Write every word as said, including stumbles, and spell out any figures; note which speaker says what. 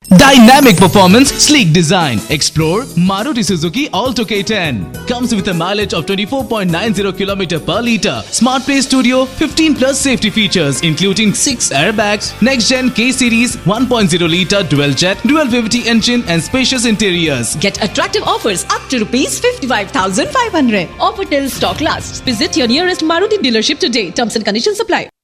Speaker 1: Dynamic performance, sleek design. Explore Maruti Suzuki Alto K ten. Comes with a mileage of twenty-four point nine zero kilometers per litre. Smart Play Studio, fifteen plus safety features including six airbags, next-gen K-Series one point zero litre dual-jet, dual V V T engine and spacious interiors.
Speaker 2: Get attractive offers up to rupees fifty-five thousand five hundred. Offer till stock lasts. Visit your nearest Maruti dealership today. Terms and conditions apply.